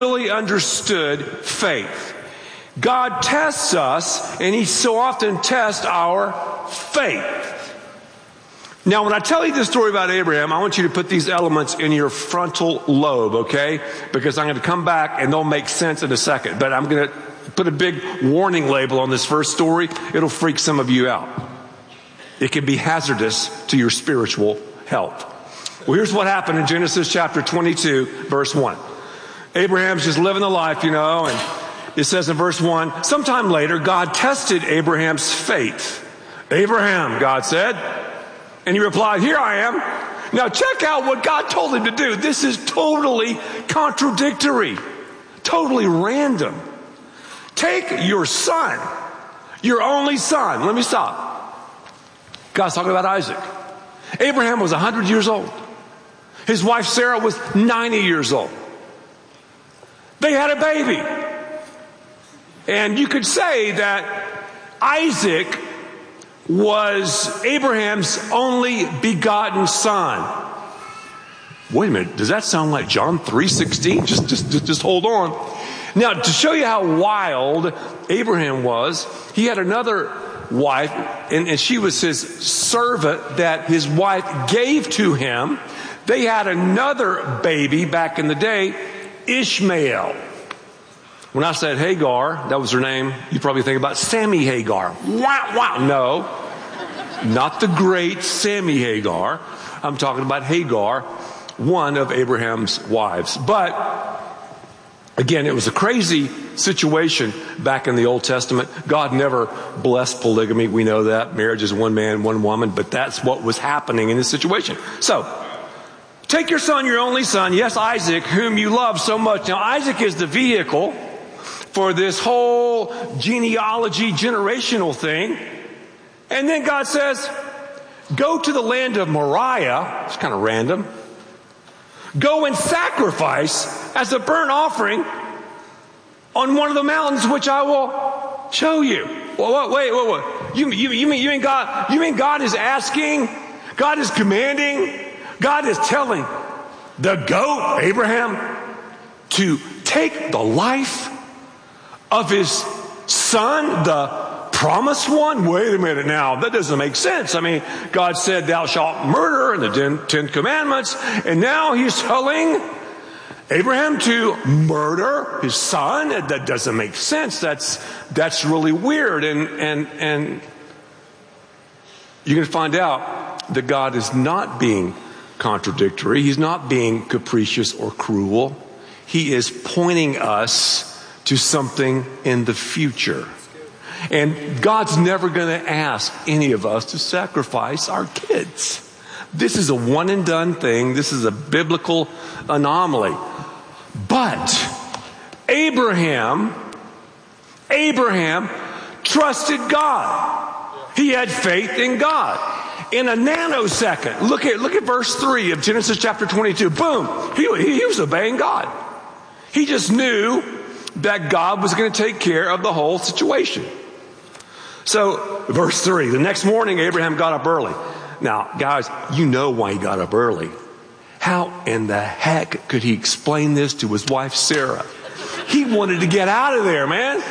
really understood faith. God tests us, and he so often tests our faith. Now, when I tell you this story about Abraham, I want you to put these elements in your frontal lobe, okay? Because I'm going to come back and they'll make sense in a second. But I'm going to put a big warning label on this first story. It'll freak some of you out. It can be hazardous to your spiritual health. Well, here's what happened in Genesis chapter 22, verse 1. Abraham's just living the life, and it says in verse 1, sometime later, God tested Abraham's faith. Abraham, God said, and he replied, here I am. Now check out what God told him to do. This is totally contradictory, totally random. Take your son, your only son. Let me stop. God's talking about Isaac. Abraham was 100 years old. His wife Sarah was 90 years old. They had a baby. And you could say that Isaac was Abraham's only begotten son. Wait a minute, does that sound like John 3:16? Just hold on. Now, to show you how wild Abraham was, he had another wife, and she was his servant that his wife gave to him. They had another baby back in the day, Ishmael. When I said Hagar, that was her name, you probably think about Sammy Hagar. Wow. No, not the great Sammy Hagar. I'm talking about Hagar, one of Abraham's wives. But again, it was a crazy situation back in the Old Testament. God never blessed polygamy. We know that. Marriage is one man, one woman. But that's what was happening in this situation. So, take your son, your only son, yes, Isaac, whom you love so much. Now, Isaac is the vehicle for this whole genealogy, generational thing. And then God says, go to the land of Moriah. It's kind of random. Go and sacrifice as a burnt offering on one of the mountains which I will show you. Wait. You mean God is asking? God is commanding? God is telling the goat, Abraham, to take the life of his son, the promised one? Wait a minute now. That doesn't make sense. I mean, God said, thou shalt murder in the Ten Commandments. And now he's telling Abraham to murder his son. That doesn't make sense. That's really weird. And you're going to find out that God is not being contradictory. He's not being capricious or cruel. He is pointing us to something in the future. And God's never going to ask any of us to sacrifice our kids. This is a one and done thing. This is a biblical anomaly. But Abraham trusted God. He had faith in God. In a nanosecond, look at verse 3 of Genesis chapter 22. Boom, he was obeying God. He just knew that God was going to take care of the whole situation. So, verse 3, the next morning Abraham got up early. Now, guys, you know why he got up early. How in the heck could he explain this to his wife Sarah? He wanted to get out of there, man.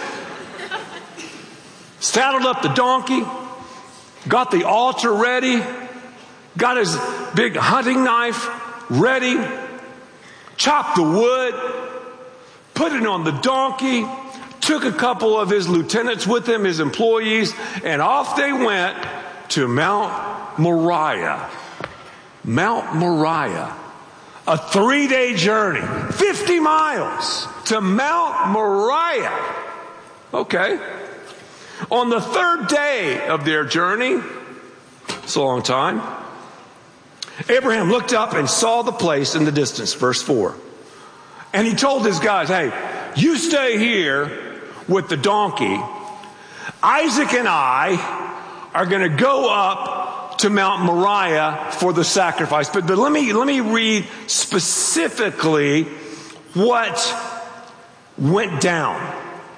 Saddled up the donkey, got the altar ready, got his big hunting knife ready, chopped the wood, put it on the donkey, took a couple of his lieutenants with him, his employees, and off they went to Mount Moriah. Mount Moriah. A 3-day journey, 50 miles to Mount Moriah. Okay. On the third day of their journey, it's a long time, Abraham looked up and saw the place in the distance, verse 4. And he told his guys, hey, you stay here with the donkey. Isaac and I are going to go up to Mount Moriah for the sacrifice. But let me read specifically what went down.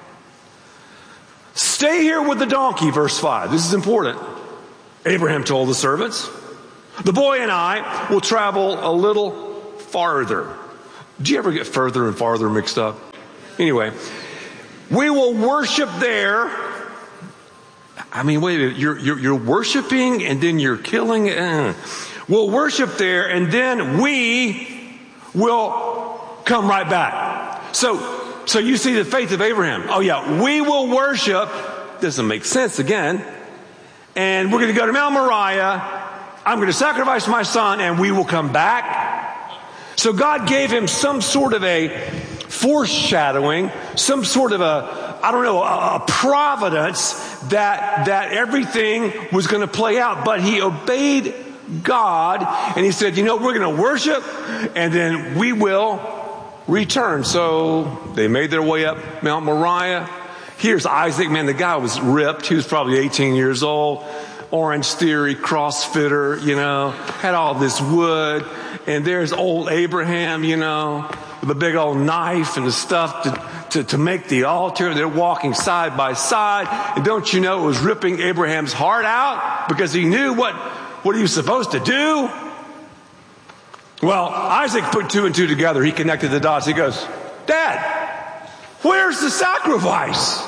Stay here with the donkey, verse 5. This is important. Abraham told the servants, the boy and I will travel a little farther. Do you ever get further and farther mixed up? Anyway, we will worship there. I mean, wait a minute, you're worshiping and then you're killing. We'll worship there and then we will come right back. So you see the faith of Abraham. Oh yeah, we will worship. Doesn't make sense again. And we're going to go to Mount Moriah. I'm going to sacrifice my son and we will come back. So God gave him some sort of a foreshadowing, some sort of a providence that everything was going to play out. But he obeyed God and he said, we're going to worship and then we will return. So they made their way up Mount Moriah. Here's Isaac. Man, the guy was ripped. He was probably 18 years old. Orange Theory, CrossFitter, had all this wood. And there's old Abraham, with a big old knife and the stuff to make the altar. They're walking side by side. And don't you know it was ripping Abraham's heart out because he knew what he was supposed to do? Well, Isaac put two and two together. He connected the dots. He goes, Dad, where's the sacrifice?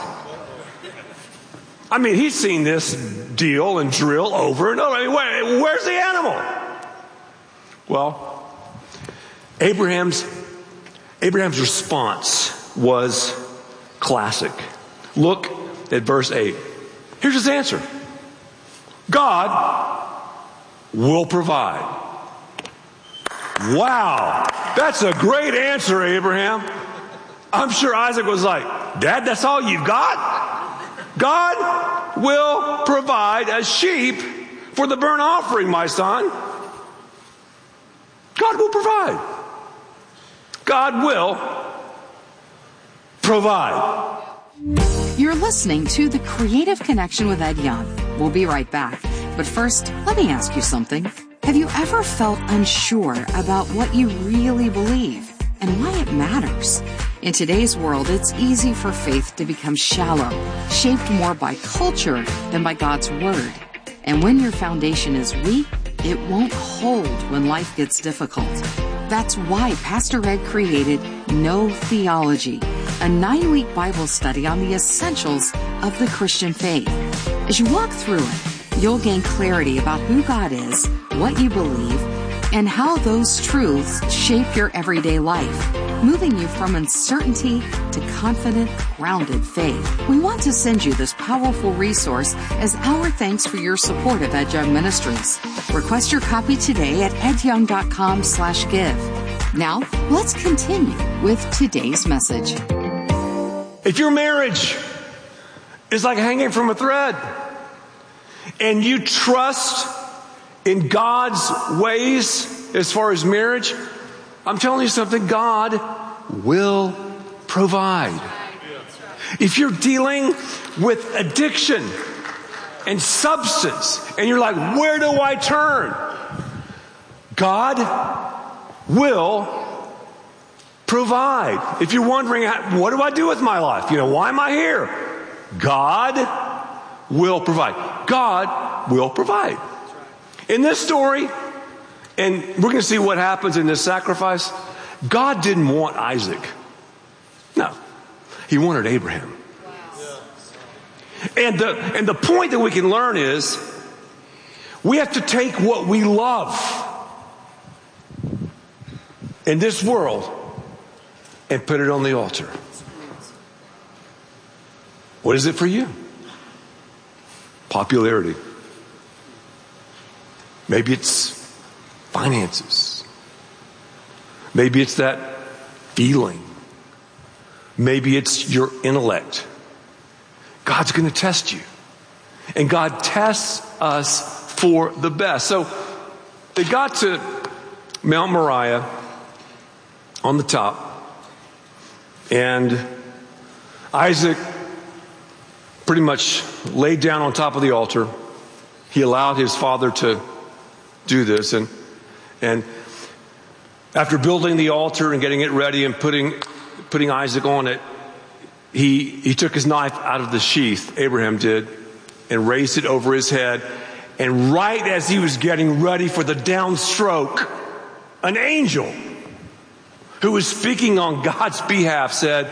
I mean, he's seen this deal and drill over and over. I mean, where's the animal? Well, Abraham's response was classic. Look at verse 8. Here's his answer. God will provide. Wow, that's a great answer, Abraham. I'm sure Isaac was like, Dad, that's all you've got? God will provide a sheep for the burnt offering, my son. God will provide. God will provide. You're listening to The Creative Connection with Ed Young. We'll be right back. But first, let me ask you something. Have you ever felt unsure about what you really believe and why it matters? In today's world, it's easy for faith to become shallow, shaped more by culture than by God's Word. And when your foundation is weak, it won't hold when life gets difficult. That's why Pastor Ed created No Theology, a 9-week Bible study on the essentials of the Christian faith. As you walk through it, you'll gain clarity about who God is, what you believe, and how those truths shape your everyday life, moving you from uncertainty to confident, grounded faith. We want to send you this powerful resource as our thanks for your support of Ed Young Ministries. Request your copy today at edyoung.com/give. Now, let's continue with today's message. If your marriage is like hanging from a thread and you trust in God's ways as far as marriage, I'm telling you something, God will provide. If you're dealing with addiction and substance and you're like, where do I turn? God will provide. If you're wondering, what do I do with my life? Why am I here? God will provide. God will provide. In this story, and we're going to see what happens in this sacrifice, God didn't want Isaac. No. He wanted Abraham. And the point that we can learn is we have to take what we love in this world and put it on the altar. What is it for you? Popularity. Maybe it's finances. Maybe it's that feeling. Maybe it's your intellect. God's going to test you. And God tests us for the best. So they got to Mount Moriah on the top. And Isaac pretty much laid down on top of the altar. He allowed his father to do this, and after building the altar and getting it ready and putting Isaac on it, he took his knife out of the sheath, Abraham did, and raised it over his head. And right as he was getting ready for the downstroke, an angel who was speaking on God's behalf, said,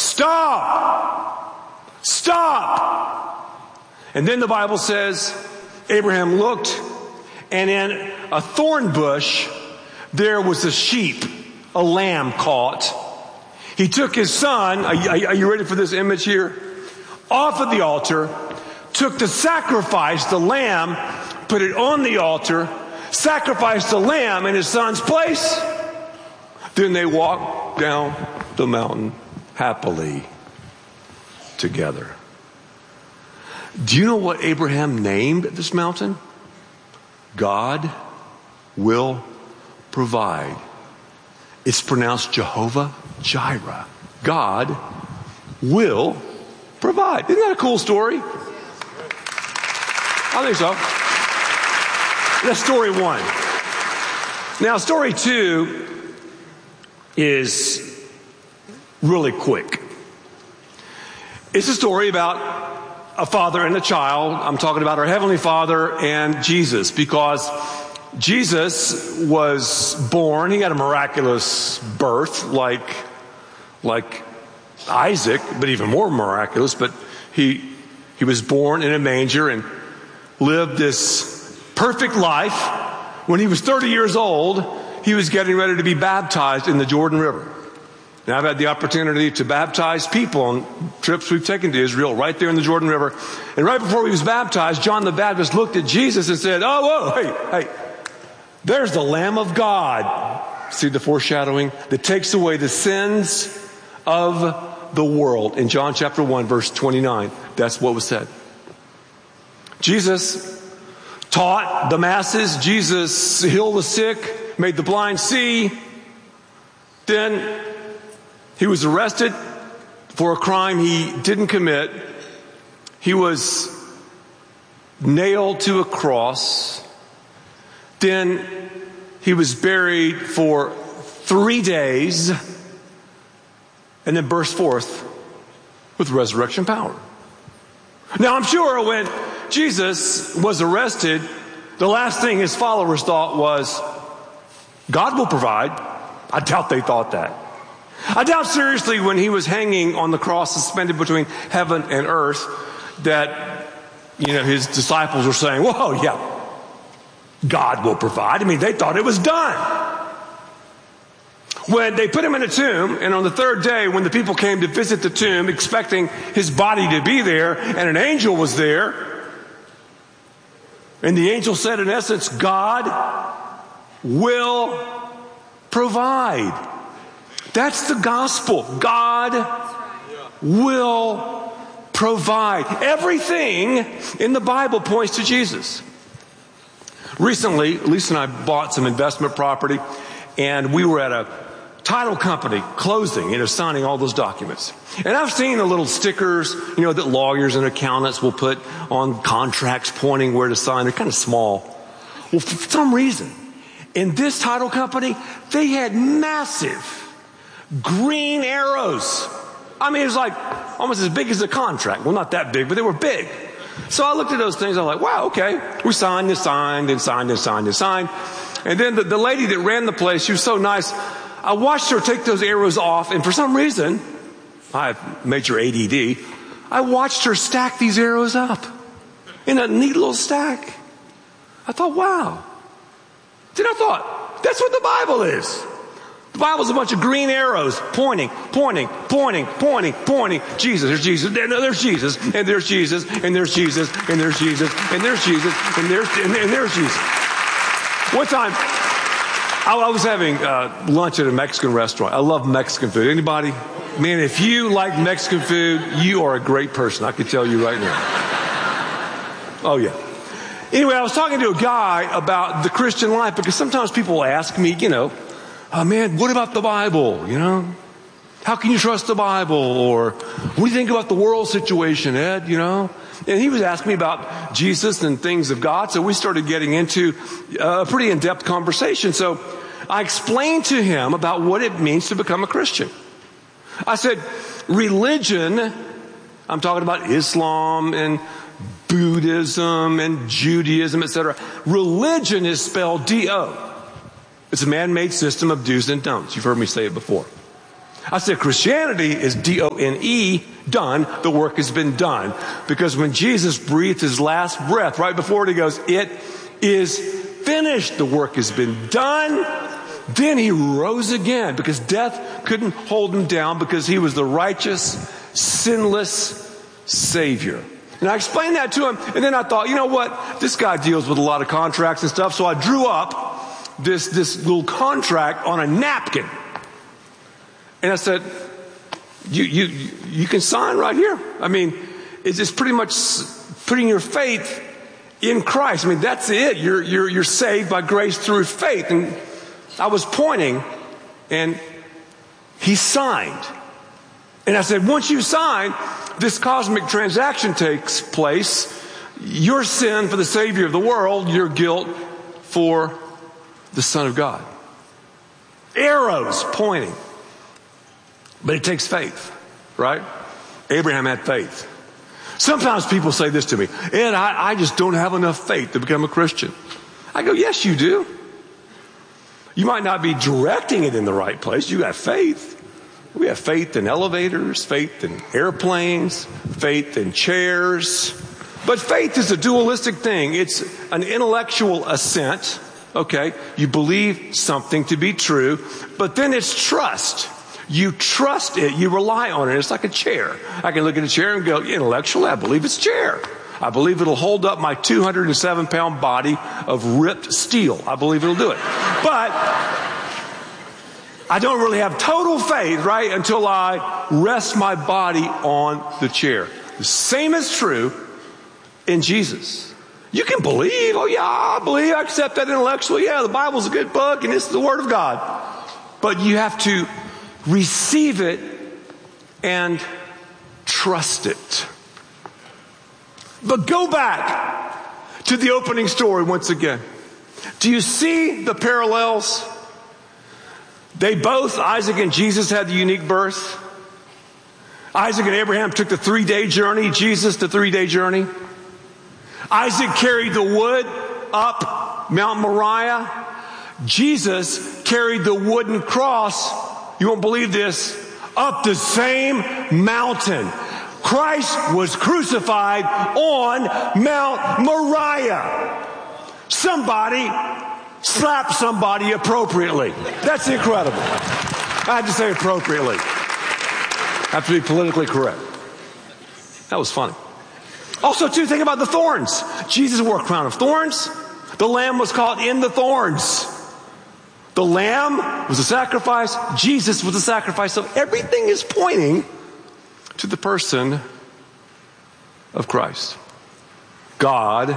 "Stop! Stop!" And then the Bible says, Abraham looked, and in a thorn bush, there was a sheep, a lamb caught. He took his son, are you ready for this image here? Off of the altar, took the sacrifice, the lamb, put it on the altar, sacrificed the lamb in his son's place. Then they walked down the mountain happily together. Do you know what Abraham named this mountain? God will provide. It's pronounced Jehovah Jireh. God will provide. Isn't that a cool story? I think so. That's story one. Now, story two is really quick. It's a story about a father and a child. I'm talking about our Heavenly Father and Jesus, because Jesus was born. He had a miraculous birth, like Isaac, but even more miraculous. But he was born in a manger and lived this perfect life. When he was 30 years old, he was getting ready to be baptized in the Jordan River. Now, I've had the opportunity to baptize people on trips we've taken to Israel, right there in the Jordan River. And right before he was baptized, John the Baptist looked at Jesus and said, "Oh, whoa, hey, there's the Lamb of God." See the foreshadowing? That takes away the sins of the world. In John chapter 1, verse 29, that's what was said. Jesus taught the masses. Jesus healed the sick, made the blind see. Then he was arrested for a crime he didn't commit. He was nailed to a cross. Then he was buried for 3 days and then burst forth with resurrection power. Now, I'm sure when Jesus was arrested, the last thing his followers thought was, God will provide. I doubt they thought that. I doubt seriously when he was hanging on the cross, suspended between heaven and earth, that, his disciples were saying, "Whoa, yeah, God will provide." I mean, they thought it was done. When they put him in a tomb, and on the third day, when the people came to visit the tomb, expecting his body to be there, and an angel was there, and the angel said, in essence, God will provide. That's the gospel. God will provide. Everything in the Bible points to Jesus. Recently, Lisa and I bought some investment property, and we were at a title company closing, signing all those documents. And I've seen the little stickers, that lawyers and accountants will put on contracts pointing where to sign. They're kind of small. Well, for some reason, in this title company, they had massive green arrows. I mean, it was like almost as big as a contract. Well, not that big, but they were big. So I looked at those things. I'm like, wow, okay. We signed and signed and signed and signed and signed. And then the lady that ran the place, she was so nice. I watched her take those arrows off. And for some reason, I have major ADD. I watched her stack these arrows up in a neat little stack. I thought, wow. Then I thought, that's what the Bible is. The Bible's a bunch of green arrows pointing. Jesus, there's Jesus, and there's Jesus, and there's Jesus, and there's Jesus, and there's Jesus, and there's Jesus, and there's Jesus. One time, I was having lunch at a Mexican restaurant. I love Mexican food. Anybody? Man, if you like Mexican food, you are a great person. I can tell you right now. Oh, yeah. Anyway, I was talking to a guy about the Christian life, because sometimes people ask me, "Oh, man, what about the Bible? How can you trust the Bible?" Or, "What do you think about the world situation, Ed?" And he was asking me about Jesus and things of God. So we started getting into a pretty in-depth conversation. So I explained to him about what it means to become a Christian. I said, religion, I'm talking about Islam and Buddhism and Judaism, etc. Religion is spelled D-O. It's a man-made system of do's and don'ts. You've heard me say it before. I said Christianity is D-O-N-E, done. The work has been done. Because when Jesus breathed his last breath, right before it, he goes, it is finished. The work has been done. Then he rose again because death couldn't hold him down because he was the righteous, sinless Savior. And I explained that to him, and then I thought, you know what? This guy deals with a lot of contracts and stuff, so I drew up this little contract on a napkin. And I said, you can sign right here. I mean, it's just pretty much putting your faith in Christ. I mean, that's it. You're saved by grace through faith. And I was pointing, and he signed. And I said, once you sign, this cosmic transaction takes place. Your sin for the Savior of the world, your guilt for the Son of God. Arrows pointing. But it takes faith, right? Abraham had faith. Sometimes people say this to me, Ed, I just don't have enough faith to become a Christian. I go, yes, you do. You might not be directing it in the right place. You got faith. We have faith in elevators, faith in airplanes, faith in chairs. But faith is a dualistic thing. It's an intellectual assent. Okay, you believe something to be true, but then it's trust. You trust it. You rely on it. It's like a chair. I can look at a chair and go, intellectually, I believe it's a chair. I believe it'll hold up my 207-pound body of ripped steel. I believe it'll do it. But I don't really have total faith, right, until I rest my body on the chair. The same is true in Jesus. You can believe, oh yeah, I believe, I accept that intellectually. Yeah, the Bible's a good book and it's the Word of God. But you have to receive it and trust it. But go back to the opening story once again. Do you see the parallels? They both, Isaac and Jesus, had the unique birth. Isaac and Abraham took the 3-day journey. Jesus, the 3-day journey. Isaac carried the wood up Mount Moriah. Jesus carried the wooden cross, you won't believe this, up the same mountain. Christ was crucified on Mount Moriah. Somebody slapped somebody appropriately. That's incredible. I had to say appropriately. I have to be politically correct. That was funny. Also, too, think about the thorns. Jesus wore a crown of thorns. The lamb was caught in the thorns. The lamb was a sacrifice. Jesus was a sacrifice. So everything is pointing to the person of Christ. God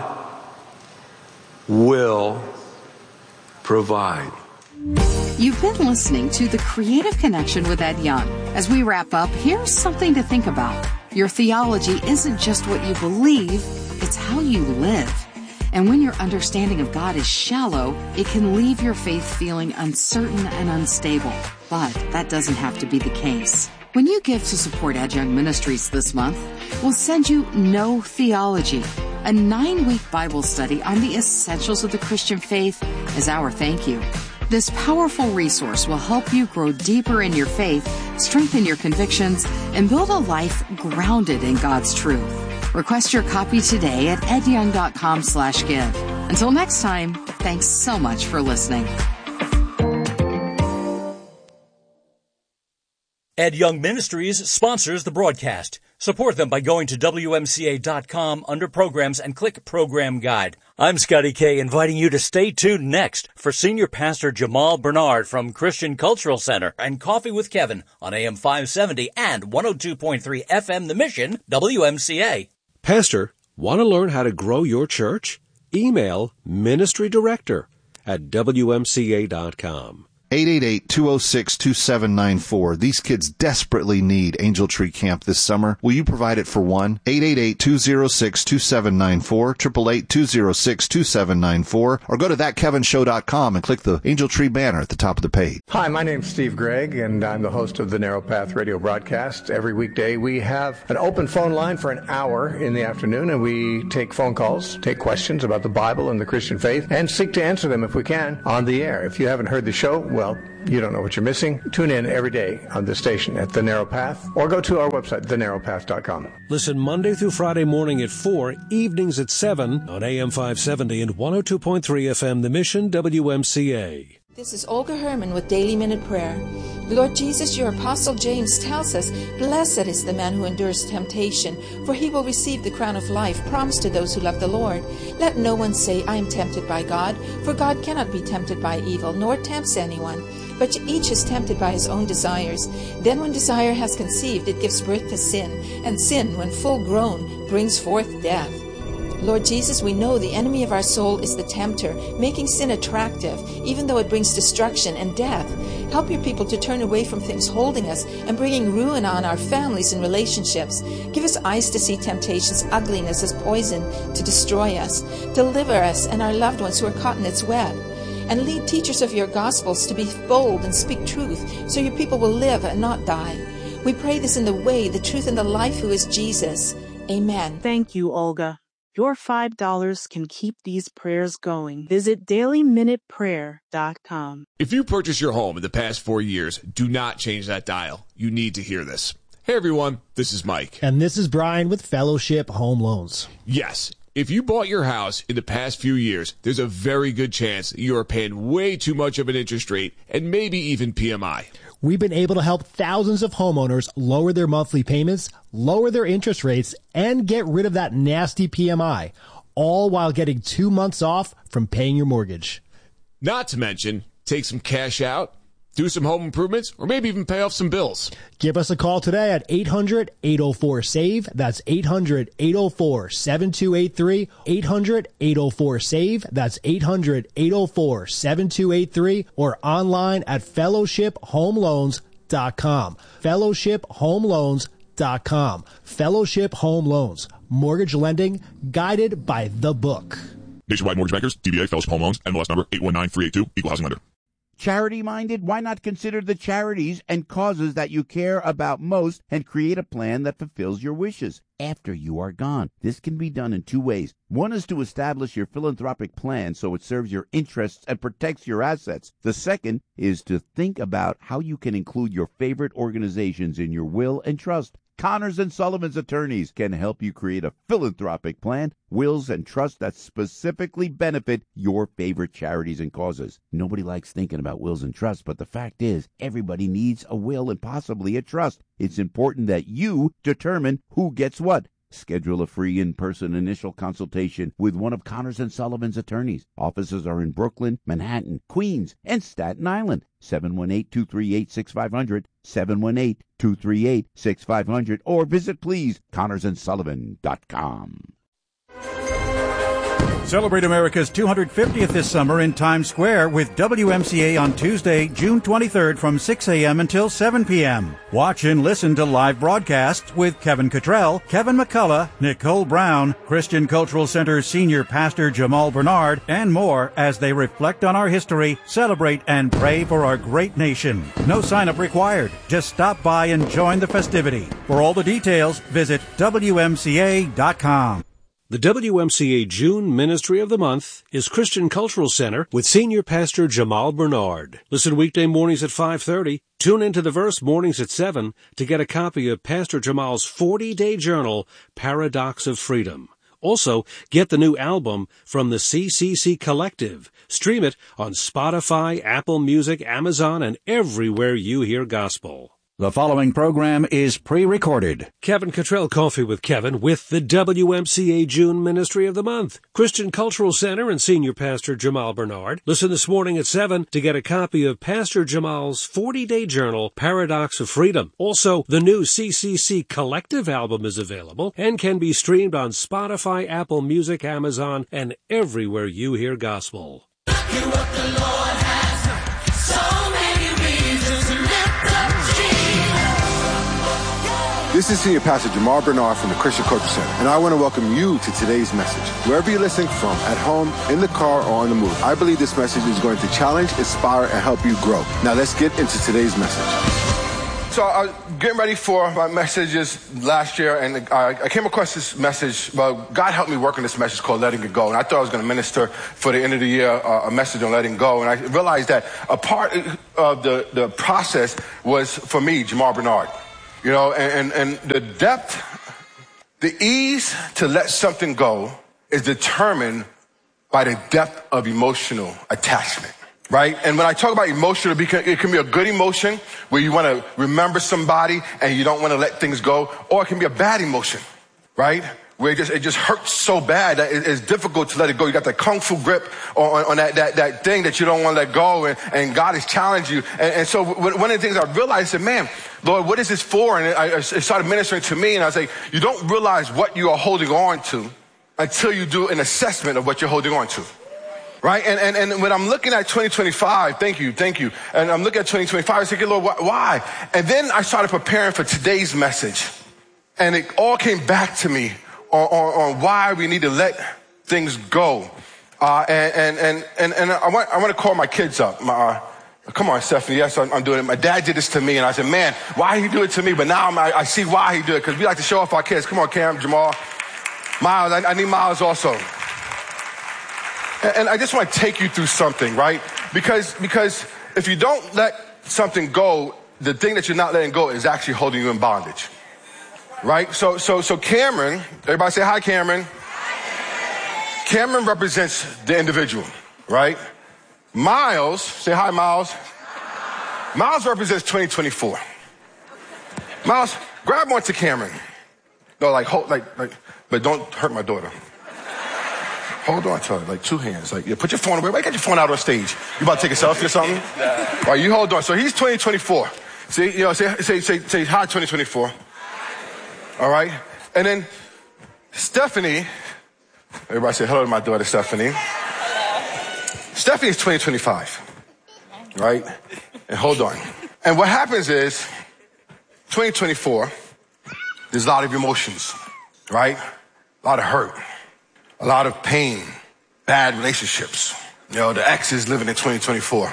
will provide. You've been listening to The Creative Connection with Ed Young. As we wrap up, here's something to think about. Your theology isn't just what you believe, it's how you live. And when your understanding of God is shallow, it can leave your faith feeling uncertain and unstable. But that doesn't have to be the case. When you give to support Ed Young Ministries this month, we'll send you No Theology, a 9-week Bible study on the essentials of the Christian faith as our thank you. This powerful resource will help you grow deeper in your faith, strengthen your convictions, and build a life grounded in God's truth. Request your copy today at edyoung.com/give. Until next time, thanks so much for listening. Ed Young Ministries sponsors the broadcast. Support them by going to WMCA.com under Programs and click Program Guide. I'm Scotty K, inviting you to stay tuned next for Senior Pastor Jamal Bernard from Christian Cultural Center and Coffee with Kevin on AM 570 and 102.3 FM The Mission, WMCA. Pastor, want to learn how to grow your church? Email ministry director@WMCA.com. 888-206-2794. These kids desperately need Angel Tree Camp this summer. Will you provide it for one? 888-206-2794, 888-206-2794, or go to thatkevinshow.com and click the Angel Tree banner at the top of the page. Hi, my name's Steve Gregg, and I'm the host of the Narrow Path radio broadcast. Every weekday we have an open phone line for an hour in the afternoon, and we take phone calls, take questions about the Bible and the Christian faith, and seek to answer them if we can on the air. If you haven't heard the show, well, you don't know what you're missing. Tune in every day on the station at The Narrow Path, or go to our website, thenarrowpath.com. Listen Monday through Friday morning at 4, evenings at 7 on AM 570 and 102.3 FM, The Mission, WMCA. This is Olga Herman with Daily Minute Prayer. Lord Jesus, your Apostle James tells us, "Blessed is the man who endures temptation, for he will receive the crown of life promised to those who love the Lord. Let no one say, I am tempted by God, for God cannot be tempted by evil, nor tempts anyone. But each is tempted by his own desires. Then when desire has conceived, it gives birth to sin, and sin, when full grown, brings forth death." Lord Jesus, we know the enemy of our soul is the tempter, making sin attractive, even though it brings destruction and death. Help your people to turn away from things holding us and bringing ruin on our families and relationships. Give us eyes to see temptation's ugliness as poison to destroy us. Deliver us and our loved ones who are caught in its web. And lead teachers of your gospels to be bold and speak truth, so your people will live and not die. We pray this in the way, the truth, and the life, who is Jesus. Amen. Thank you, Olga. Your $5 can keep these prayers going. Visit dailyminuteprayer.com. If you purchased your home in the past 4 years, do not change that dial. You need to hear this. Hey everyone, this is Mike. And this is Brian with Fellowship Home Loans. Yes, if you bought your house in the past few years, there's a very good chance that you are paying way too much of an interest rate and maybe even PMI. We've been able to help thousands of homeowners lower their monthly payments, lower their interest rates, and get rid of that nasty PMI, all while getting 2 months off from paying your mortgage. Not to mention, take some cash out, do some home improvements, or maybe even pay off some bills. Give us a call today at 800-804-SAVE. That's 800-804-7283. 800-804-SAVE. That's 800-804-7283. Or online at fellowshiphomeloans.com. Fellowshiphomeloans.com. Fellowship Home Loans. Mortgage lending guided by the book. Nationwide Mortgage Bankers, DBA Fellowship Home Loans, NMLS number 819382, Equal Housing Lender. Charity-minded? Why not consider the charities and causes that you care about most and create a plan that fulfills your wishes after you are gone? This can be done in 2 ways. One is to establish your philanthropic plan so it serves your interests and protects your assets. The second is to think about how you can include your favorite organizations in your will and trust. Connors and Sullivan's attorneys can help you create a philanthropic plan, wills, and trusts that specifically benefit your favorite charities and causes. Nobody likes thinking about wills and trusts, but the fact is, everybody needs a will and possibly a trust. It's important that you determine who gets what. Schedule a free in-person initial consultation with one of Connors and Sullivan's attorneys. Offices are in Brooklyn, Manhattan, Queens, and Staten Island. 718-238-6500, 718-238-6500, or visit, please, ConnorsandSullivan.com. Celebrate America's 250th this summer in Times Square with WMCA on Tuesday, June 23rd from 6 a.m. until 7 p.m. Watch and listen to live broadcasts with Kevin Cottrell, Kevin McCullough, Nicole Brown, Christian Cultural Center Senior Pastor Jamal Bernard, and more as they reflect on our history, celebrate, and pray for our great nation. No sign-up required. Just stop by and join the festivity. For all the details, visit WMCA.com. The WMCA June Ministry of the Month is Christian Cultural Center with Senior Pastor Jamal Bernard. Listen weekday mornings at 5:30. Tune into The Verse mornings at 7 to get a copy of Pastor Jamal's 40-day journal, Paradox of Freedom. Also, get the new album from the CCC Collective. Stream it on Spotify, Apple Music, Amazon, and everywhere you hear gospel. The following program is pre-recorded. Kevin Cottrell Coffee with Kevin with the WMCA June Ministry of the Month. Christian Cultural Center and Senior Pastor Jamal Bernard. Listen this morning at 7 to get a copy of Pastor Jamal's 40-day journal, Paradox of Freedom. Also, the new CCC Collective album is available and can be streamed on Spotify, Apple Music, Amazon, and everywhere you hear gospel. Look at what the Lord has done. So many This is Senior Pastor Jamal Bernard from the Christian Cultural Center, and I want to welcome you to today's message. Wherever you're listening from, at home, in the car, or on the move, I believe this message is going to challenge, inspire, and help you grow. Now let's get into today's message. So I was getting ready for my messages last year, and I came across this message. Well, God helped me work on this message called Letting It Go. And I thought I was going to minister for the end of the year a message on letting go. And I realized that a part of the process was for me, Jamal Bernard. You know, and the depth, the ease to let something go is determined by the depth of emotional attachment. Right? And when I talk about emotional, it can be a good emotion where you want to remember somebody and you don't want to let things go, or it can be a bad emotion, right? Where it just hurts so bad that it's difficult to let it go. You got that kung fu grip on that thing that you don't want to let go, and God has challenged you. And so one of the things I realized, I said, man, Lord, what is this for? And it started ministering to me, and I was like, you don't realize what you are holding on to until you do an assessment of what you're holding on to. Right? And when I'm looking at 2025, thank you. And I'm looking at 2025, I say, Lord, why? And then I started preparing for today's message. And it all came back to me on why we need to let things go. And I want to call my kids up. Come on, Stephanie. Yes, I'm doing it. My dad did this to me. And I said, man, why did he do it to me? But now I see why he did it. Because we like to show off our kids. Come on, Cam, Jamal. Miles, I need Miles also. And I just want to take you through something, right? Because if you don't let something go, the thing that you're not letting go is actually holding you in bondage, right? So Cameron, everybody say hi, Cameron. Cameron represents the individual, right? Miles, say hi, Miles. Miles represents 2024. Miles, grab onto Cameron. No, but don't hurt my daughter. Hold on to it, like two hands. Like, put your phone away. Why you got your phone out on stage? You about to take a selfie or something? All right, you hold on. So he's 2024. See, say hi, 2024. All right? And then Stephanie, everybody say hello to my daughter, Stephanie. Stephanie is 2025. Right? And hold on. And what happens is, 2024, there's a lot of emotions, right? A lot of hurt. A lot of pain, bad relationships. You know, the ex is living in 2024.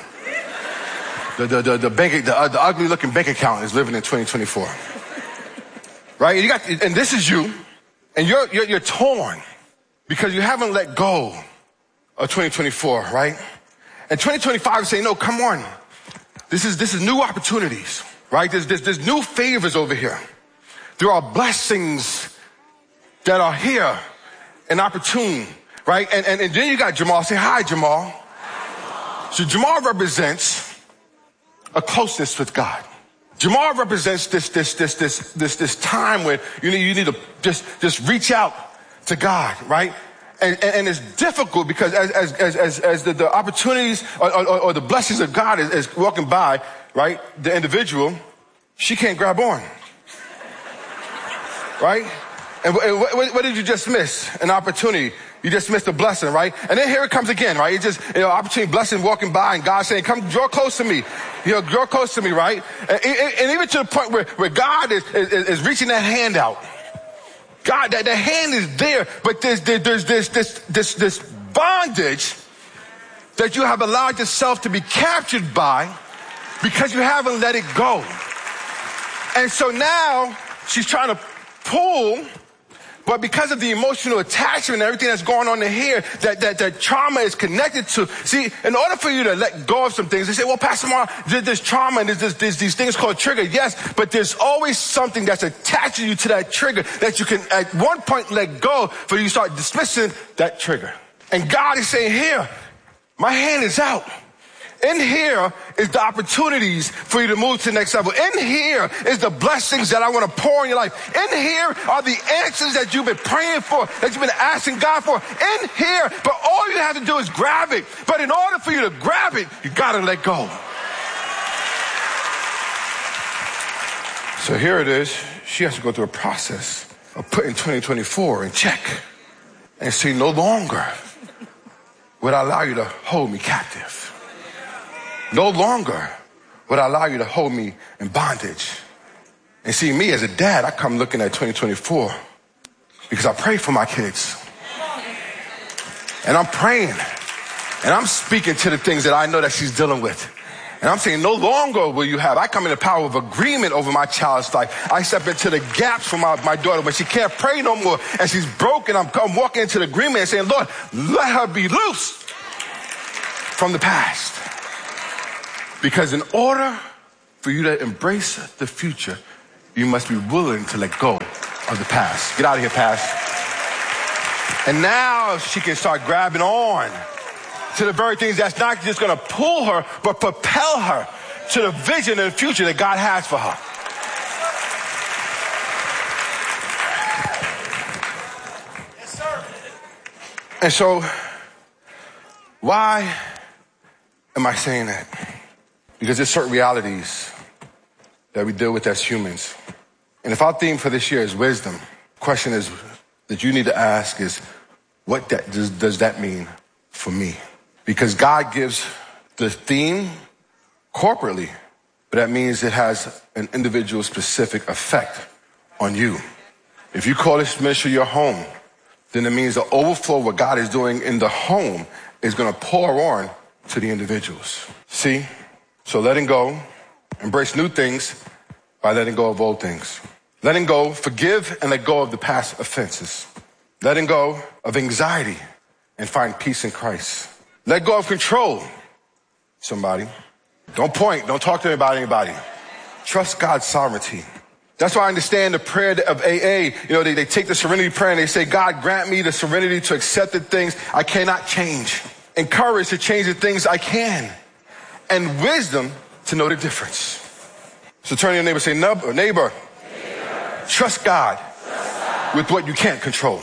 The ugly looking bank account is living in 2024. Right? And this is you, and you're torn because you haven't let go of 2024, right? And 2025 is saying, no, come on. This is new opportunities, right? There's new favors over here. There are blessings that are here. An opportune, right? And then you got Jamal. Say hi, Jamal. Hi, Jamal. So Jamal represents a closeness with God. Jamal represents this time where you need to just reach out to God, right? And it's difficult because as the opportunities or the blessings of God is walking by, right? The individual, she can't grab on, right? And what did you just miss? An opportunity. You just missed a blessing, right? And then here it comes again, right? It's just, opportunity, blessing walking by and God saying, come draw close to me. Draw close to me, right? And even to the point where God is reaching that hand out. God, that hand is there, but there's this bondage that you have allowed yourself to be captured by because you haven't let it go. And so now she's trying to pull. But because of the emotional attachment and everything that's going on in here, that trauma is connected to. See, in order for you to let go of some things, they say, well, Pastor Mark, there's trauma and there's these things called trigger. Yes, but there's always something that's attaching you to that trigger that you can at one point let go for you to start dismissing that trigger. And God is saying, here, my hand is out. In here is the opportunities for you to move to the next level. In here is the blessings that I want to pour in your life. In here are the answers that you've been praying for, that you've been asking God for. In here, but all you have to do is grab it. But in order for you to grab it, you got to let go. So here it is. She has to go through a process of putting 2024 in check and say, no longer would I allow you to hold me captive. No longer would I allow you to hold me in bondage. And see, me as a dad, I come looking at 2024 because I pray for my kids. And I'm praying. And I'm speaking to the things that I know that she's dealing with. And I'm saying, no longer will you have. I come in the power of agreement over my child's life. I step into the gaps for my daughter when she can't pray no more and she's broken. I'm walking into the agreement and saying, Lord, let her be loose from the past. Because in order for you to embrace the future, you must be willing to let go of the past. Get out of here, past. And now she can start grabbing on to the very things that's not just going to pull her, but propel her to the vision and the future that God has for her. Yes, sir. And so, why am I saying that? Because there's certain realities that we deal with as humans. And if our theme for this year is wisdom, the question is that you need to ask is, what does that mean for me? Because God gives the theme corporately, but that means it has an individual specific effect on you. If you call this ministry your home, then it means the overflow of what God is doing in the home is going to pour on to the individuals. See? So letting go, embrace new things by letting go of old things. Letting go, forgive and let go of the past offenses. Letting go of anxiety and find peace in Christ. Let go of control. Somebody. Don't point. Don't talk to me about anybody. Trust God's sovereignty. That's why I understand the prayer of AA. You know, they take the serenity prayer and they say, God, grant me the serenity to accept the things I cannot change. And courage to change the things I can. And wisdom to know the difference. So turn to your neighbor and say, neighbor, trust God with what you can't control.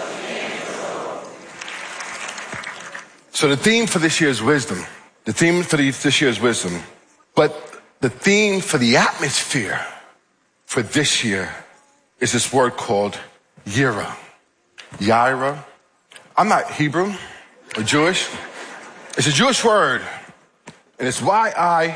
So the theme for this year is wisdom. The theme for this year is wisdom. But the theme for the atmosphere for this year is this word called Yira. Yira. I'm not Hebrew or Jewish. It's a Jewish word. And it's Y-I-R-A-H.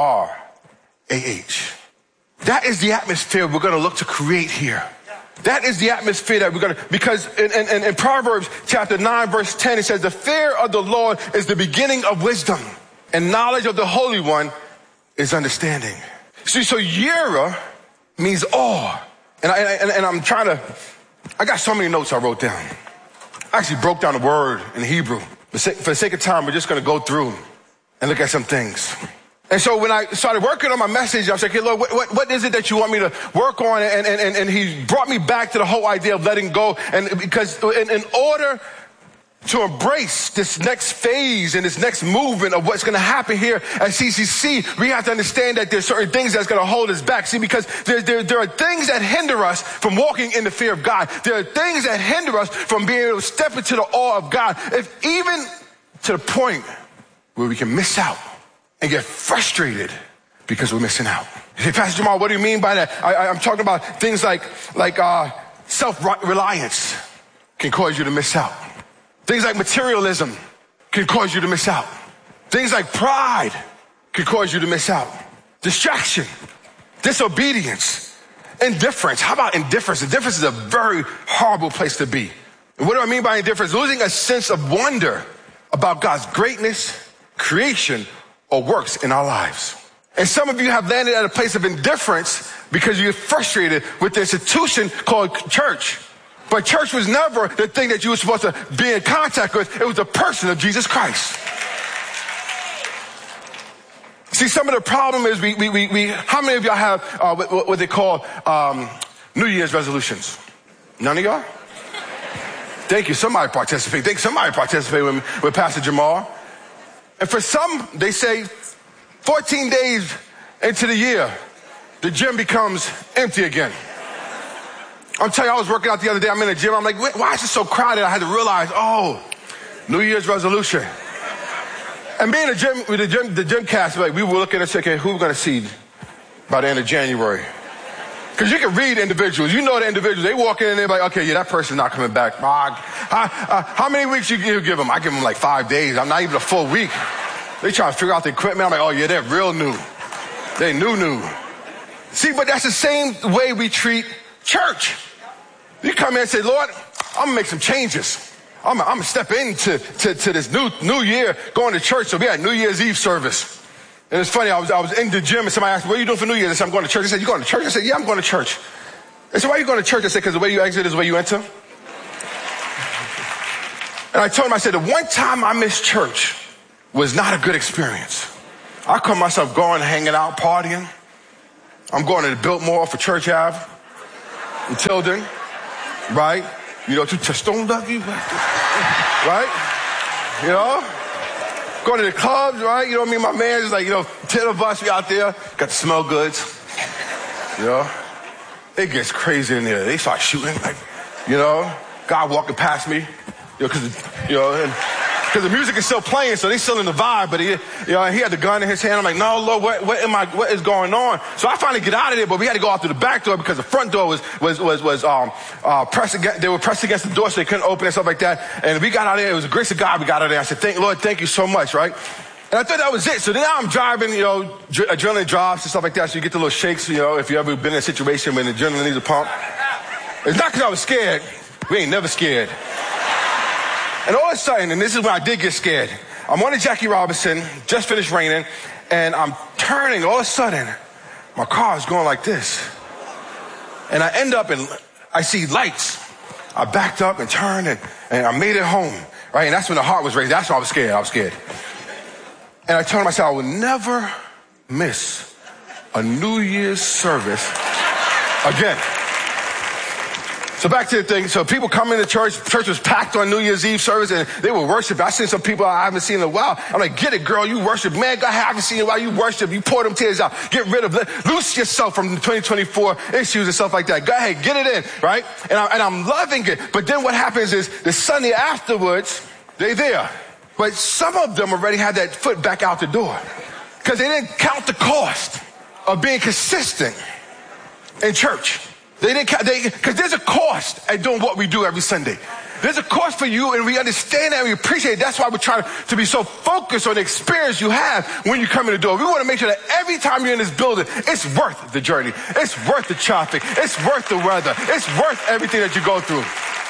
That is the atmosphere we're going to look to create here. That is the atmosphere that we're going to, because in Proverbs chapter 9, verse 10, it says, the fear of the Lord is the beginning of wisdom, and knowledge of the Holy One is understanding. See, so Yira means awe. And I'm trying to, I got so many notes I wrote down. I actually broke down the word in Hebrew. For the sake of time, we're just going to go through and look at some things. And so when I started working on my message, I was like, hey, Lord, what is it that you want me to work on? And he brought me back to the whole idea of letting go. And because in order to embrace this next phase and this next movement of what's going to happen here at CCC, we have to understand that there's certain things that's going to hold us back. See, because there are things that hinder us from walking in the fear of God. There are things that hinder us from being able to step into the awe of God. If even to the point where we can miss out and get frustrated because we're missing out. Hey, Pastor Jamal, what do you mean by that? I'm talking about things like self-reliance can cause you to miss out. Things like materialism can cause you to miss out. Things like pride can cause you to miss out. Distraction, disobedience, indifference. How about indifference? Indifference is a very horrible place to be. And what do I mean by indifference? Losing a sense of wonder about God's greatness, creation, or works in our lives. And some of you have landed at a place of indifference because you're frustrated with the institution called church. But church was never the thing that you were supposed to be in contact with. It was the person of Jesus Christ. See, some of the problem is we how many of y'all have what they call New Year's resolutions? None of y'all? Thank you. Somebody participate. Thank somebody participate with Pastor Jamal. And for some, they say 14 days into the year, the gym becomes empty again. I'm telling you, I was working out the other day. I'm in the gym. I'm like, why is it so crowded? I had to realize, New Year's resolution. And being the gym cast, like, we were looking and saying, okay, who we're going to see by the end of January? Because you can read individuals. You know the individuals. They walk in and they're like, okay, yeah, that person's not coming back. How many weeks you give them? I give them like 5 days. I'm not even a full week. They try to figure out the equipment. I'm like, oh, yeah, they're real new. They new. See, but that's the same way we treat church. You come in and say, Lord, I'm going to make some changes. I'm going to step into this new year going to church. So we had New Year's Eve service. And it's funny, I was in the gym and somebody asked me, what are you doing for New Year's? I said, I'm going to church. They said, you going to church? I said, yeah, I'm going to church. They said, why are you going to church? I said, because the way you exit is the way you enter. And I told him, I said, the one time I missed church was not a good experience. I call myself going, hanging out, partying. I'm going to the Biltmore for Church Ave in Tilden, right? You know, to Stone love you, right? You know? Going to the clubs, right? You know what I mean? My man is like, 10 of us, we out there, got the smell goods. You know? It gets crazy in there. They start shooting, guy walking past me, because the music is still playing, so they still in the vibe, but he had the gun in his hand. I'm like, no, Lord, what is going on? So I finally get out of there, but we had to go out through the back door because the front door was pressed against, they were pressed against the door so they couldn't open and stuff like that. And we got out of there. It was the grace of God we got out of there. I said, Lord, thank you so much, right? And I thought that was it. So then I'm driving, adrenaline drops and stuff like that. So you get the little shakes, if you ever been in a situation when the adrenaline needs a pump. It's not because I was scared. We ain't never scared. And all of a sudden, and this is when I did get scared, I'm on a Jackie Robinson, just finished raining, and I'm turning. All of a sudden, my car is going like this. And I end up and I see lights. I backed up and turned and I made it home, right? And that's when the heart was racing. That's when I was scared. And I told myself I would never miss a New Year's service again. So back to the thing. So people come into church. Church was packed on New Year's Eve service, and they were worshiping. I seen some people I haven't seen in a while. I'm like, get it, girl. You worship. Man, God, I haven't seen you in a while. You worship. You pour them tears out. Get rid of it. Loose yourself from the 2024 issues and stuff like that. Go ahead. Get it in, right? And I'm loving it. But then what happens is the Sunday afterwards, they're there. But some of them already had that foot back out the door because they didn't count the cost of being consistent in church. They didn't count, because there's a cost at doing what we do every Sunday. There's a cost for you, and we understand that and we appreciate it. That's why we're trying to be so focused on the experience you have when you come in the door. We want to make sure that every time you're in this building, it's worth the journey. It's worth the traffic. It's worth the weather. It's worth everything that you go through.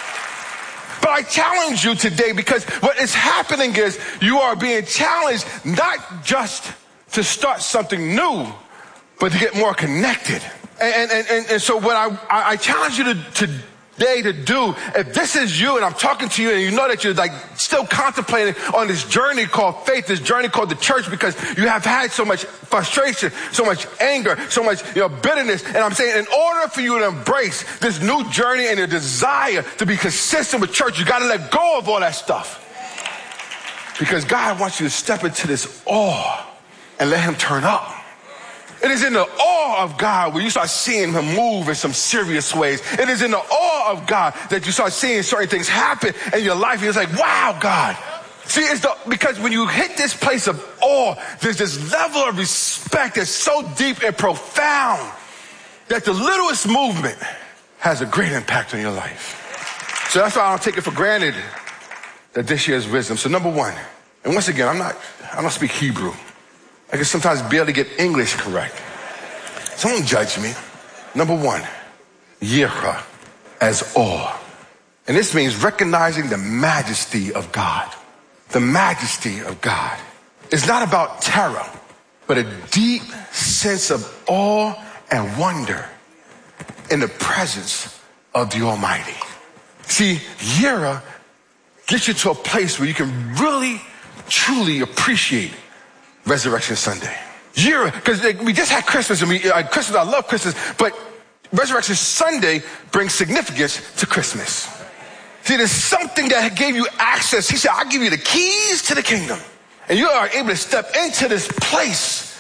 But I challenge you today because what is happening is you are being challenged not just to start something new, but to get more connected. And so what I challenge you today to do, if this is you and I'm talking to you and you know that you're like still contemplating on this journey called faith, this journey called the church, because you have had so much frustration, so much anger, so much bitterness. And I'm saying in order for you to embrace this new journey and your desire to be consistent with church, you got to let go of all that stuff. Because God wants you to step into this awe and let him turn up. It is in the awe of God where you start seeing him move in some serious ways. It is in the awe of God that you start seeing certain things happen in your life. It's like, wow, God. See, because when you hit this place of awe, there's this level of respect that's so deep and profound that the littlest movement has a great impact on your life. So that's why I don't take it for granted that this year is wisdom. So number one, and once again, I don't speak Hebrew. I can sometimes barely get English correct. So don't judge me. Number one, Yirah, as awe. And this means recognizing the majesty of God. The majesty of God. It's not about terror, but a deep sense of awe and wonder in the presence of the Almighty. See, Yirah gets you to a place where you can really, truly appreciate Resurrection Sunday. Because we just had Christmas, and Christmas, I love Christmas, but Resurrection Sunday brings significance to Christmas. See, there's something that gave you access. He said, I'll give you the keys to the kingdom. And you are able to step into this place.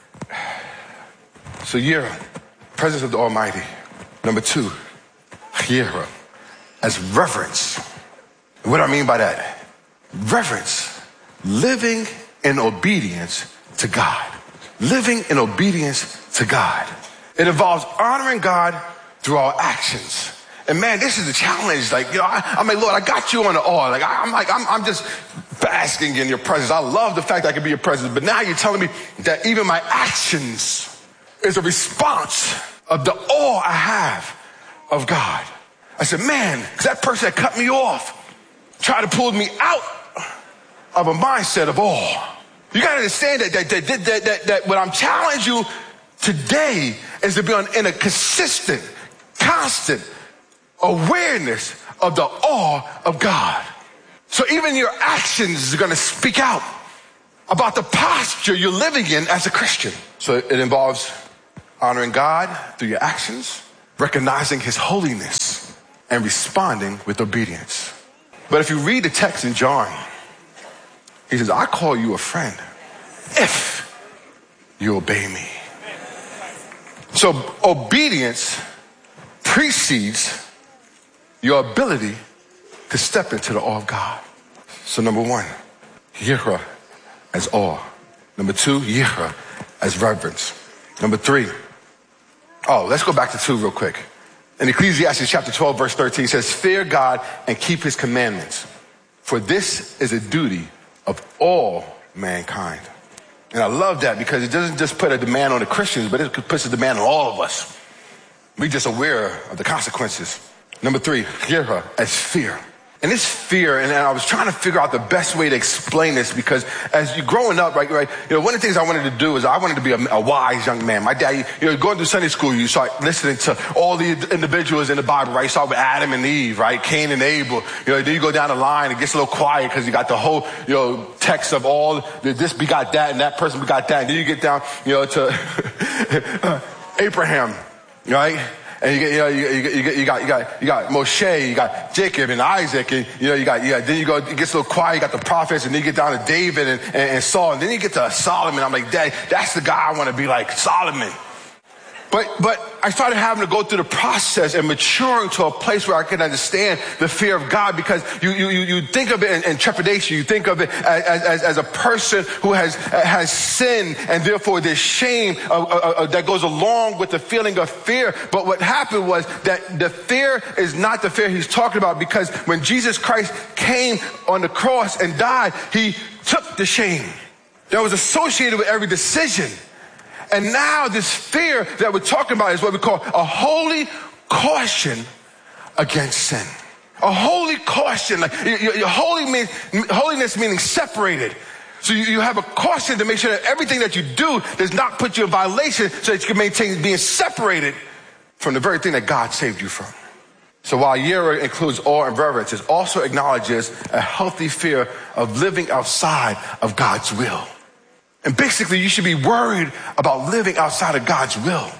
So Yirah, presence of the Almighty. Number two, Yirah, as reverence. What do I mean by that? Reverence, living in obedience to God. Living in obedience to God. It involves honoring God through our actions. And man, this is a challenge. I'm like, Lord, I got you on the awe. I'm just basking in your presence. I love the fact that I can be your presence. But now you're telling me that even my actions is a response of the awe I have of God. I said, man, that person that cut me off tried to pull me out of a mindset of awe. You got to understand that what I'm challenging you today is to be in a consistent, constant awareness of the awe of God. So even your actions are going to speak out about the posture you're living in as a Christian. So it involves honoring God through your actions, recognizing his holiness, and responding with obedience. But if you read the text in John, he says, I call you a friend if you obey me. So obedience precedes your ability to step into the awe of God. So number one, yirah as awe. Number two, yirah as reverence. Number three, let's go back to 2 real quick. In Ecclesiastes chapter 12, verse 13, it says, fear God and keep his commandments, for this is a duty of all mankind. And I love that because it doesn't just put a demand on the Christians, but it puts a demand on all of us. We're just aware of the consequences. Number three, yirah as fear. And this fear, and I was trying to figure out the best way to explain this because as you're growing up, right, one of the things I wanted to do is I wanted to be a wise young man. My dad, going through Sunday school, you start listening to all the individuals in the Bible, right? You start with Adam and Eve, right? Cain and Abel. Then you go down the line, it gets a little quiet because you got the whole, text of all, this begot that and that person begot that. And then you get down, to Abraham, right? And you got Moshe, you got Jacob and Isaac, and then it gets a little quiet, you got the prophets, and then you get down to David and Saul, and then you get to Solomon. I'm like, Dad, that's the guy I want to be like, Solomon. But I started having to go through the process and maturing to a place where I can understand the fear of God because you think of it in trepidation. You think of it as a person who has sinned and therefore there's shame that goes along with the feeling of fear. But what happened was that the fear is not the fear he's talking about because when Jesus Christ came on the cross and died, he took the shame that was associated with every decision. And now this fear that we're talking about is what we call a holy caution against sin. A holy caution, like your holiness meaning separated. So you have a caution to make sure that everything that you do does not put you in violation so that you can maintain being separated from the very thing that God saved you from. So while yirah includes awe and reverence, it also acknowledges a healthy fear of living outside of God's will. And basically, you should be worried about living outside of God's will.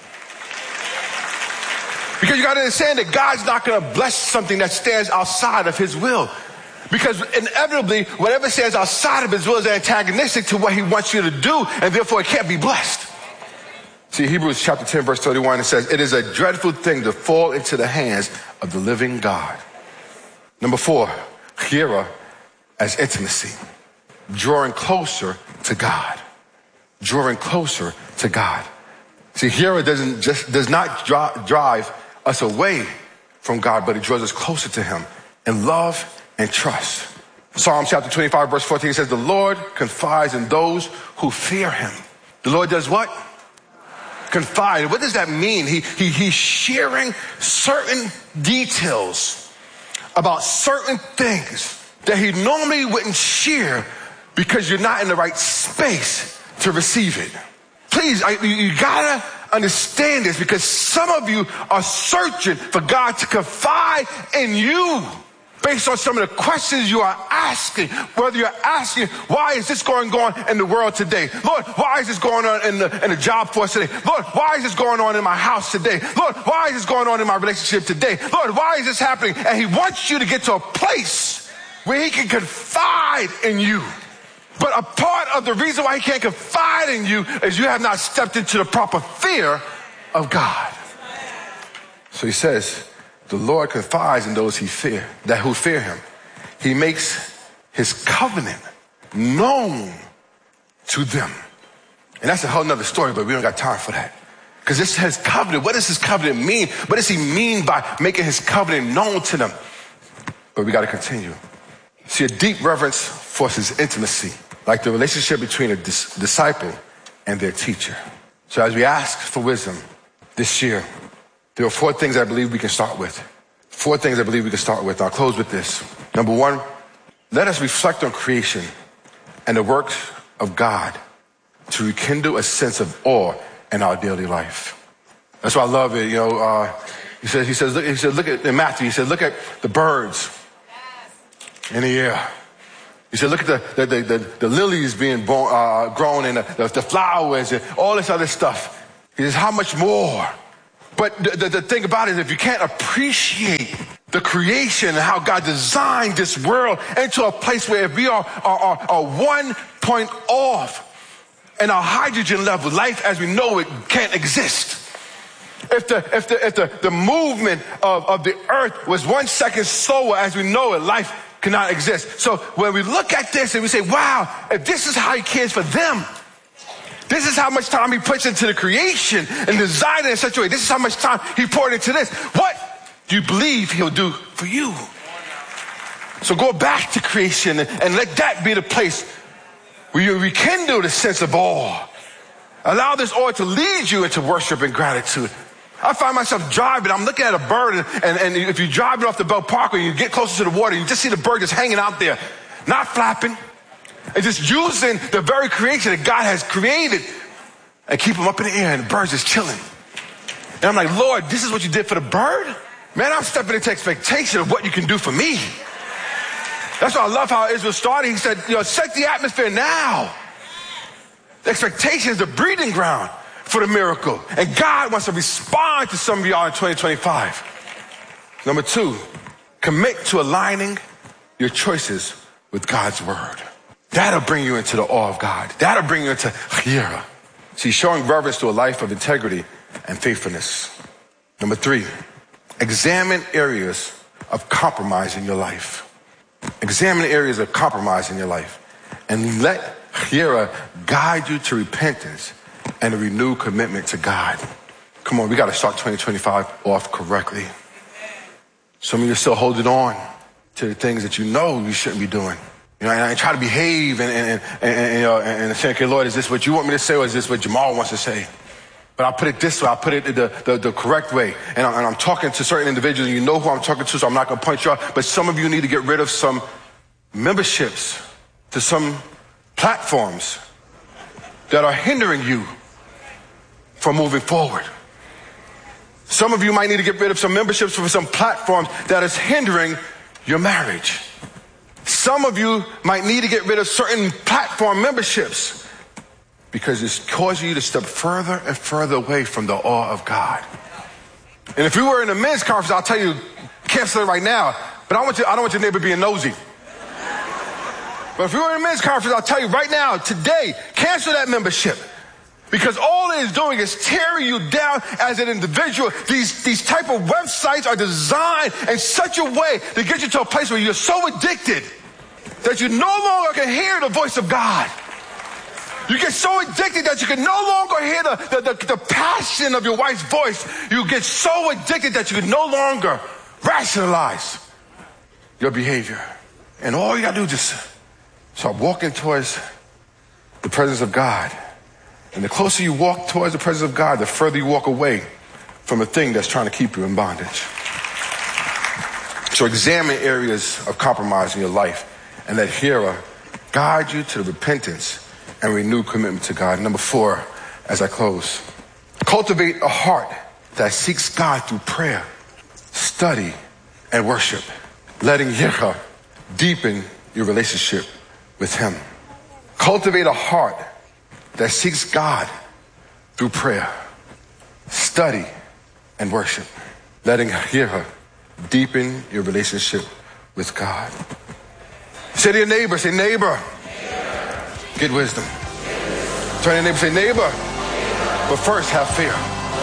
Because you got to understand that God's not going to bless something that stands outside of his will. Because inevitably, whatever stands outside of his will is antagonistic to what he wants you to do, and therefore it can't be blessed. See, Hebrews chapter 10, verse 31, it says, it is a dreadful thing to fall into the hands of the living God. Number 4, yirah as intimacy. Drawing closer to God. Drawing closer to God. See, yirah does not drive us away from God, but it draws us closer to him in love and trust. Psalm chapter 25, verse 14 says, the Lord confides in those who fear him. The Lord does what? Confide. What does that mean? He's sharing certain details about certain things that he normally wouldn't share because you're not in the right space to receive it. Please, you gotta understand this because some of you are searching for God to confide in you based on some of the questions you are asking. Whether you're asking, why is this going on in the world today? Lord, why is this going on in the job force today? Lord, why is this going on in my house today? Lord, why is this going on in my relationship today? Lord, why is this happening? And he wants you to get to a place where he can confide in you. But a part of the reason why he can't confide in you is you have not stepped into the proper fear of God. So he says, the Lord confides in those who fear him. He makes his covenant known to them. And that's a whole nother story, but we don't got time for that. Because this says covenant. What does his covenant mean? What does he mean by making his covenant known to them? But we got to continue. See, a deep reverence forces intimacy, like the relationship between a disciple and their teacher. So as we ask for wisdom this year, there are 4 things I believe we can start with. 4 things I believe we can start with. I'll close with this. Number 1, let us reflect on creation and the works of God to rekindle a sense of awe in our daily life. That's why I love it. He says, look at, in Matthew, he said, look at the birds in the air. He said, look at the lilies being grown and the flowers and all this other stuff. He says, how much more? But the thing about it is, if you can't appreciate the creation and how God designed this world into a place where if we are 1 point off in our hydrogen level, life as we know it can't exist. If the movement of the earth was 1 second slower as we know it, life cannot exist. So when we look at this and we say, wow, if this is how he cares for them, this is how much time he puts into the creation and designed it in such a way, this is how much time he poured into this, what do you believe he'll do for you? So go back to creation and let that be the place where you rekindle the sense of awe. Allow this awe to lead you into worship and gratitude. I find myself driving, I'm looking at a bird, and if you drive it off the Bell Parkway, you get closer to the water, you just see the bird just hanging out there, not flapping, and just using the very creation that God has created and keep them up in the air, and the bird's just chilling. And I'm like, Lord, this is what you did for the bird? Man, I'm stepping into expectation of what you can do for me. That's why I love how Israel started. He said, set the atmosphere now. The expectation is the breeding ground for the miracle. And God wants to respond to some of y'all in 2025. Number 2, commit to aligning your choices with God's word. That'll bring you into the awe of God. That'll bring you into Chayira. See, showing reverence to a life of integrity and faithfulness. Number 3, examine areas of compromise in your life. Examine areas of compromise in your life. And let Chayira guide you to repentance and a renewed commitment to God. Come on, we got to start 2025 off correctly. Some of you are still holding on to the things that you know you shouldn't be doing. And try to behave and say, okay, Lord, is this what you want me to say, or is this what Jamal wants to say? But I'll put it this way. I'll put it the correct way. And I'm talking to certain individuals, and you know who I'm talking to, so I'm not going to point you out. But some of you need to get rid of some memberships to some platforms that are hindering you from moving forward. Some of you might need to get rid of some memberships for some platforms that is hindering your marriage. Some of you might need to get rid of certain platform memberships because it's causing you to step further and further away from the awe of God. And if we were in a men's conference, I'll tell you, cancel it right now. But I don't want your neighbor being nosy. But if we were in a men's conference, I'll tell you right now, today, cancel that membership. Because all it is doing is tearing you down as an individual. These type of websites are designed in such a way to get you to a place where you're so addicted that you no longer can hear the voice of God. You get so addicted that you can no longer hear the passion of your wife's voice. You get so addicted that you can no longer rationalize your behavior. And all you got to do is just start walking towards the presence of God. And the closer you walk towards the presence of God, the further you walk away from the thing that's trying to keep you in bondage. So examine areas of compromise in your life and let Chayira guide you to the repentance and renewed commitment to God. Number 4, as I close, cultivate a heart that seeks God through prayer, study, and worship, letting Chayira deepen your relationship with Him. Cultivate a heart that seeks God through prayer, study, and worship, letting Chayira deepen your relationship with God. Say to your neighbor, say, neighbor, get wisdom. Turn to your neighbor, say, neighbor, but first have fear.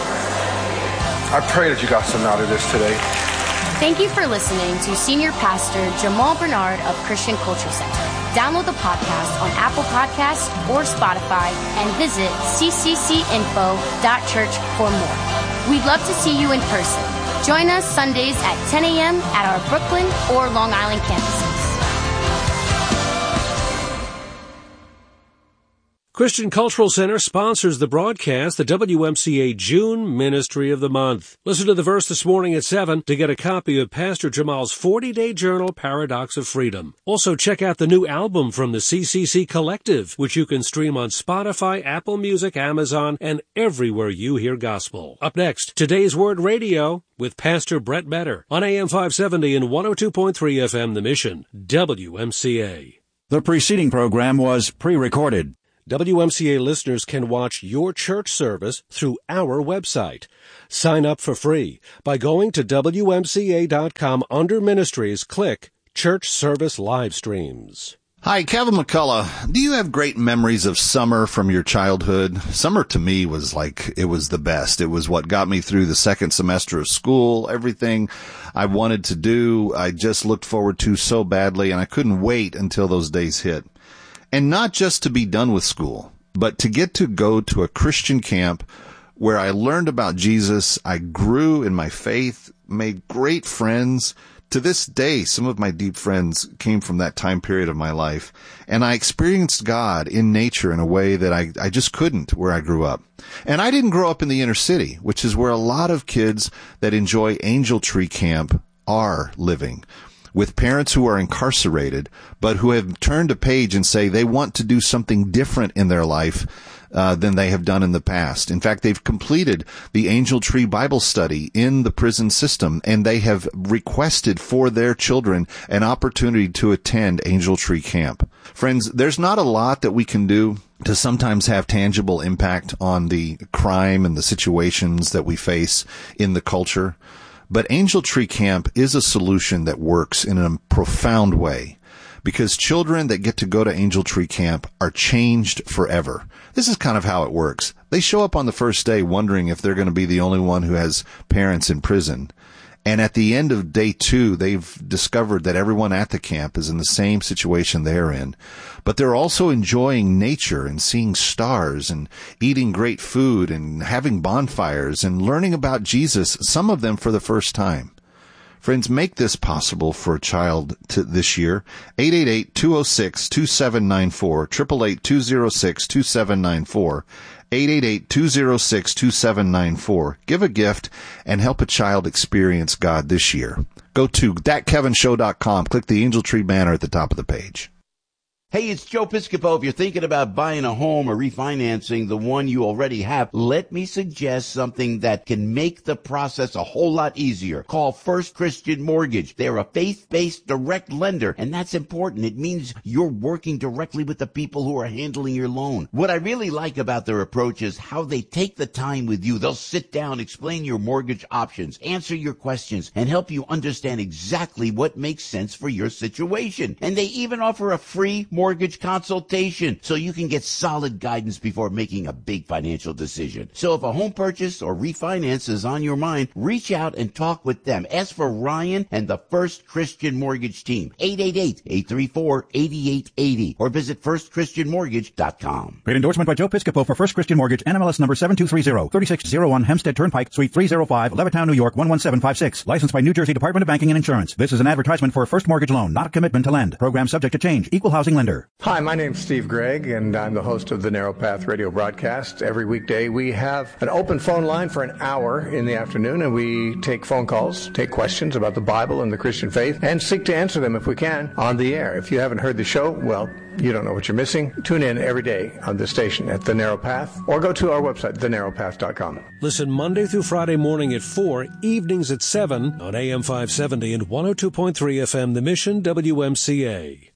I pray that you got something out of this today. Thank you for listening to Senior Pastor Jamal Bernard of Christian Culture Center. Download the podcast on Apple Podcasts or Spotify and visit cccinfo.church for more. We'd love to see you in person. Join us Sundays at 10 a.m. at our Brooklyn or Long Island campuses. Christian Cultural Center sponsors the broadcast, the WMCA June Ministry of the Month. Listen to the verse this morning at 7 to get a copy of Pastor Jamal's 40-day journal, Paradox of Freedom. Also, check out the new album from the CCC Collective, which you can stream on Spotify, Apple Music, Amazon, and everywhere you hear gospel. Up next, Today's Word Radio with Pastor Brett Better on AM 570 and 102.3 FM The Mission, WMCA. The preceding program was pre-recorded. WMCA listeners can watch your church service through our website. Sign up for free by going to WMCA.com under Ministries, click Church Service Live Streams. Hi, Kevin McCullough. Do you have great memories of summer from your childhood? Summer to me was like, it was the best. It was what got me through the second semester of school. Everything I wanted to do, I just looked forward to so badly, and I couldn't wait until those days hit. And not just to be done with school, but to get to go to a Christian camp where I learned about Jesus. I grew in my faith, made great friends. To this day, some of my deep friends came from that time period of my life, and I experienced God in nature in a way that I just couldn't where I grew up. And I didn't grow up in the inner city, which is where a lot of kids that enjoy Angel Tree Camp are living, with parents who are incarcerated, but who have turned a page and say they want to do something different in their life than they have done in the past. In fact, they've completed the Angel Tree Bible study in the prison system, and they have requested for their children an opportunity to attend Angel Tree Camp. Friends, there's not a lot that we can do to sometimes have tangible impact on the crime and the situations that we face in the culture. But Angel Tree Camp is a solution that works in a profound way, because children that get to go to Angel Tree Camp are changed forever. This is kind of how it works. They show up on the first day wondering if they're going to be the only one who has parents in prison. And at the end of day 2, they've discovered that everyone at the camp is in the same situation they're in. But they're also enjoying nature and seeing stars and eating great food and having bonfires and learning about Jesus, some of them for the first time. Friends, make this possible for a child this year. 888-206-2794, 888-206-2794, 888-206-2794. Give a gift and help a child experience God this year. Go to thatkevinshow.com. Click the Angel Tree banner at the top of the page. Hey, it's Joe Piscopo. If you're thinking about buying a home or refinancing the one you already have, let me suggest something that can make the process a whole lot easier. Call First Christian Mortgage. They're a faith-based direct lender, and that's important. It means you're working directly with the people who are handling your loan. What I really like about their approach is how they take the time with you. They'll sit down, explain your mortgage options, answer your questions, and help you understand exactly what makes sense for your situation. And they even offer a free mortgage consultation so you can get solid guidance before making a big financial decision. So if a home purchase or refinance is on your mind, reach out and talk with them. Ask for Ryan and the First Christian Mortgage team. 888-834-8880 or visit firstchristianmortgage.com. Paid endorsement by Joe Piscopo for First Christian Mortgage, NMLS number 7230, 3601 Hempstead Turnpike, Suite 305, Levittown, New York 11756. Licensed by New Jersey Department of Banking and Insurance. This is an advertisement for a first mortgage loan, not a commitment to lend. Program subject to change. Equal housing lender. Hi, my name's Steve Gregg, and I'm the host of the Narrow Path radio broadcast. Every weekday, we have an open phone line for an hour in the afternoon, and we take phone calls, take questions about the Bible and the Christian faith, and seek to answer them, if we can, on the air. If you haven't heard the show, well, you don't know what you're missing. Tune in every day on this station at The Narrow Path, or go to our website, thenarrowpath.com. Listen Monday through Friday morning at 4, evenings at 7 on AM 570 and 102.3 FM The Mission, WMCA.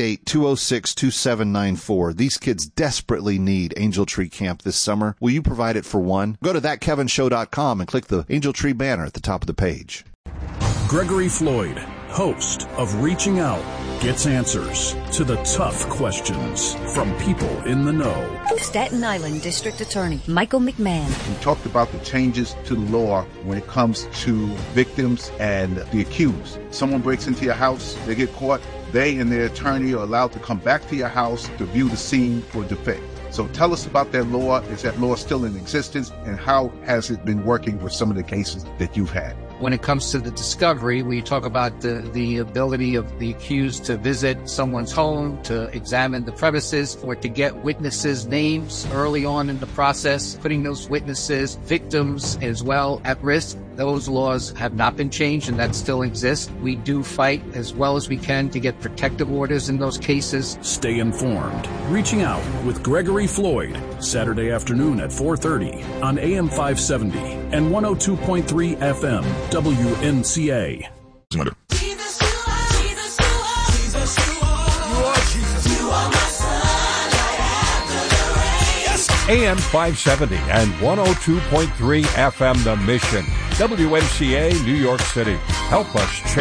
888-206-2794. These kids desperately need Angel Tree Camp this summer. Will you provide it for one? Go to thatkevinshow.com and click the Angel Tree banner at the top of the page. Gregory Floyd, host of Reaching Out, gets answers to the tough questions from people in the know. Staten Island District Attorney Michael McMahon. We talked about the changes to the law when it comes to victims and the accused. Someone breaks into your house, they get caught, they and their attorney are allowed to come back to your house to view the scene for defense. So tell us about that law. Is that law still in existence? And how has it been working with some of the cases that you've had? When it comes to the discovery, we talk about the ability of the accused to visit someone's home, to examine the premises, or to get witnesses' names early on in the process, putting those witnesses, victims as well, at risk. Those laws have not been changed, and that still exists. We do fight as well as we can to get protective orders in those cases. Stay informed. Reaching Out with Gregory Floyd, Saturday afternoon at 4:30 on AM 570 and 102.3 FM WMCA. AM 570 and 102.3 FM The Mission. WMCA, New York City. Help us change